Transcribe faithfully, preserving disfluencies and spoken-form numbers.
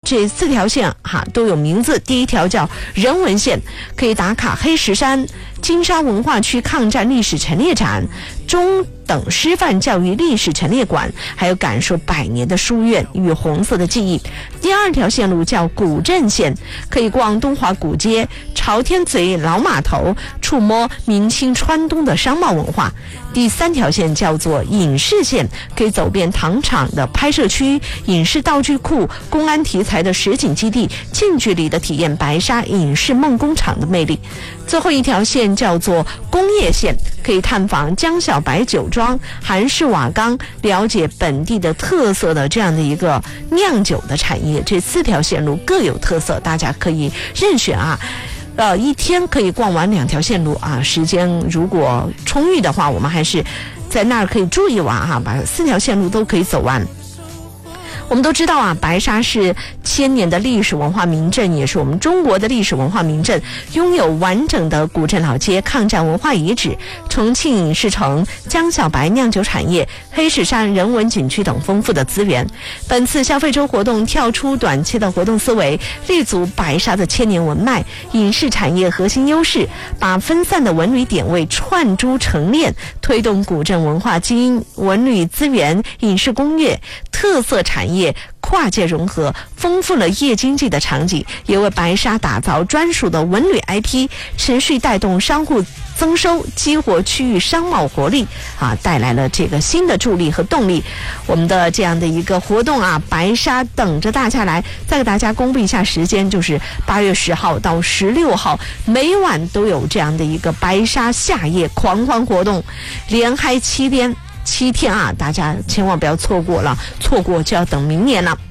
这四条线哈都有名字。第一条叫人文线，可以打卡黑石山金沙文化区抗战历史陈列展、中等师范教育历史陈列馆，还有感受百年的书院与红色的记忆。第二条线路叫古镇线，可以逛东华古街、朝天嘴老码头，触摸明清川东的商贸文化。第三条线叫做影视线，可以走遍糖厂的拍摄区、影视道具库、公安题材的实景基地，近距离的体验白沙影视梦工厂的魅力。最后一条线叫做工业线，可以探访江小白酒庄、韩式瓦缸，了解本地的特色的这样的一个酿酒的产业。这四条线路各有特色，大家可以任选啊。呃，一天可以逛完两条线路啊，时间如果充裕的话，我们还是在那儿可以住一晚哈，把四条线路都可以走完。我们都知道啊，白沙是千年的历史文化名镇，也是我们中国的历史文化名镇，拥有完整的古镇老街、抗战文化遗址、重庆影视城、江小白酿酒产业、黑石山人文景区等丰富的资源。本次消费周活动跳出短期的活动思维，立足白沙的千年文脉、影视产业核心优势，把分散的文旅点位串珠成链，推动古镇文化基因、文旅资源、影视工业、特色产业跨界融合，丰富了夜经济的场景，也为白沙打造专属的文旅 I P， 持续带动商户增收，激活区域商贸活力啊，带来了这个新的助力和动力。我们的这样的一个活动啊，白沙等着大家来。再给大家公布一下时间，就是八月十号到十六号，每晚都有这样的一个白沙夏夜狂欢活动，连嗨七天。七天啊，大家千万不要错过了，错过就要等明年了。